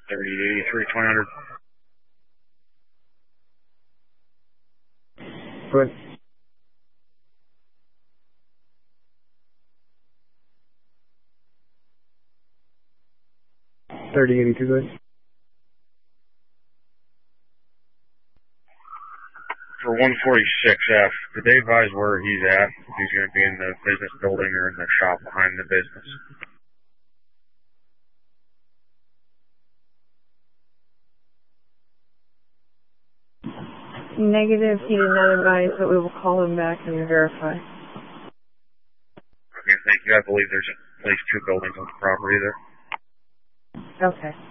3083, 2000. Good. $30.82 good. For 146F, did they advise where he's at? If he's going to be in the business building or in the shop behind the business? Negative, he did not advise, but we will call him back and verify. Okay, thank you. I believe there's at least 2 buildings on the property there. Okay.